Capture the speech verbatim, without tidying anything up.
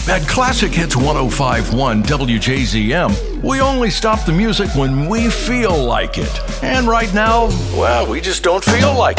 At Classic Hits one oh five point one W J Z M, we only stop the music when we feel like it. And right now, well, we just don't feel like